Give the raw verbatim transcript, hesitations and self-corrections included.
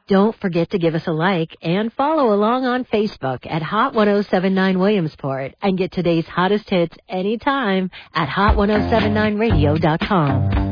Don't forget to give us a like and follow along on Facebook at Hot ten seventy-nine Williamsport and get today's hottest hits anytime at hot ten seventy-nine radio dot com.